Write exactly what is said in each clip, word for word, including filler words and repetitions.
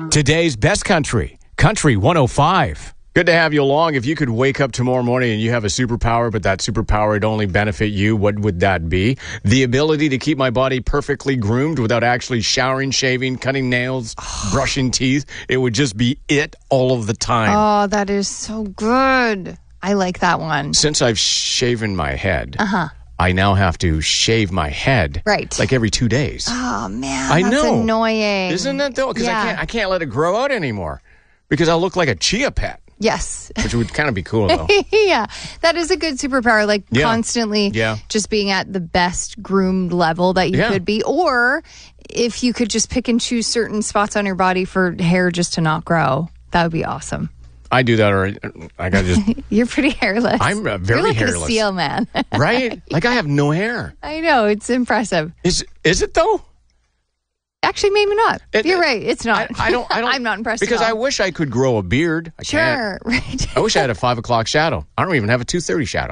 Today's best country, Country one oh five. Good to have you along. If you could wake up tomorrow morning and you have a superpower, but that superpower would only benefit you, what would that be? The ability to keep my body perfectly groomed without actually showering, shaving, cutting nails, brushing teeth. It would just be it all of the time. Oh, that is so good. I like that one. Since I've shaven my head, Uh-huh. I now have to shave my head Right. like every two days. Oh, man. I that's know. annoying. Isn't it, though? Because Yeah. I can't, I can't let it grow out anymore because I'll look like a chia pet. Yes. Which would kind of be cool, though. Yeah. That is a good superpower. Like Yeah. constantly Yeah. just being at the best groomed level that you Yeah. could be. Or if you could just pick and choose certain spots on your body for hair just to not grow, that would be awesome. I do that, or I got to just, You're pretty hairless. I'm uh, very You're like hairless. a seal, man. Right? Like I have no hair. I know. It's impressive. Is is it, though? Actually, maybe not. It- You're right. It's not. I, I don't. I don't. I'm not impressed because at I all. wish I could grow a beard. I can't. Sure. Right. I wish I had a five o'clock shadow. I don't even have a two thirty shadow.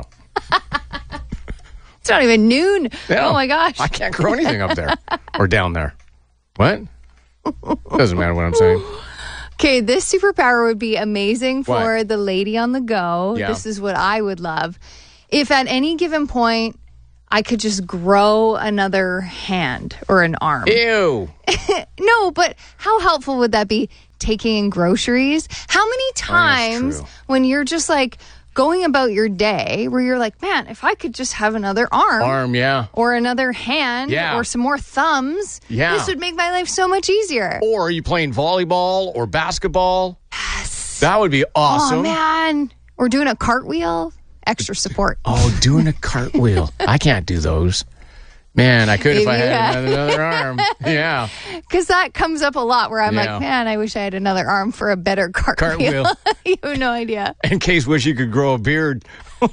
It's not even noon. No, Oh, my gosh. I can't grow anything up there or down there. What? Doesn't matter what I'm saying. Okay, this superpower would be amazing for What? the lady on the go. Yeah. This is what I would love. If at any given point I could just grow another hand or an arm. Ew. No, but how helpful would that be taking in groceries? How many times true. when you're just like going about your day where you're like, man, if I could just have another arm, Arm, yeah. or another hand Yeah. or some more thumbs, Yeah. this would make my life so much easier. Or are you playing volleyball or basketball? Yes. That would be awesome. Oh, man. Or doing a cartwheel. Extra support. Oh, doing a cartwheel. I can't do those. Man, I could if Maybe I had yeah. another arm. Yeah. Because that comes up a lot where I'm Yeah. like, man, I wish I had another arm for a better cartwheel. Cartwheel. You have no idea. In case wish you could grow a beard. what?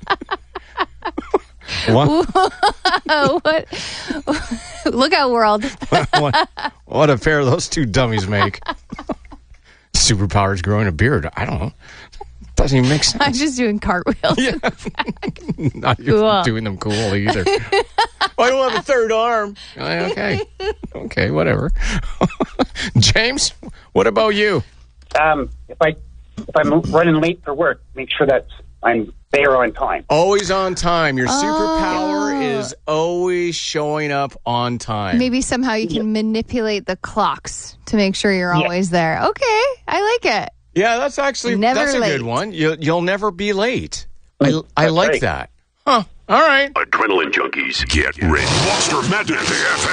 Oh, what? Look out, world. what? What a pair those two dummies make. Superpowers growing a beard. I don't know. Doesn't even make sense. I'm just doing cartwheels. Yeah. Not even Cool. doing them cool either. I don't have a third arm. Okay. Okay, whatever. James, what about you? Um, if I if I'm running late for work, make sure that I'm there on time. Always on time. Your superpower Oh. is always showing up on time. Maybe somehow you can manipulate the clocks to make sure you're Yeah. always there. Okay, I like it. Yeah, that's actually Never that's a late. good one. You, you'll never be late. I, I That's like right. that. Huh. All right. Adrenaline junkies, get ready. Monster Madness F